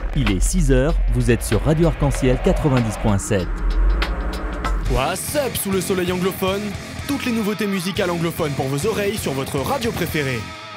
Il est 6h, vous êtes sur Radio Arc-en-Ciel 90.7. What's up sous le soleil anglophone? Toutes les nouveautés musicales anglophones pour vos oreilles sur votre radio préférée.